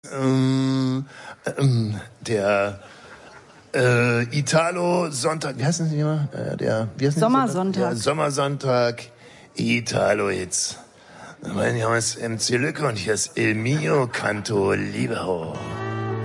Der Italo-Sonntag, wie heißt das immer? Sommersonntag. Der Sommersonntag, Italo-Hits. Mein Name ist MC Lücke und hier ist Il Mio Canto Libero.